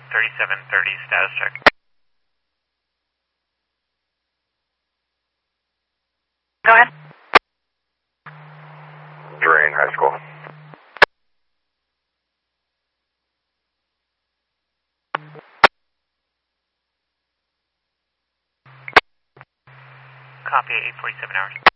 3730 status check. Go ahead. Drain High School. Copy 847 hours.